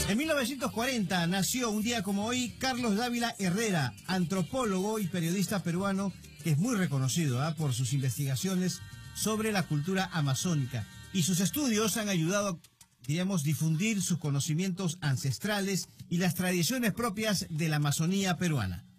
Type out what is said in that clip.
En 1940 nació un día como hoy Carlos Dávila Herrera, antropólogo y periodista peruano que es muy reconocido por sus investigaciones sobre la cultura amazónica, y sus estudios han ayudado a, diríamos, difundir sus conocimientos ancestrales y las tradiciones propias de la Amazonía peruana.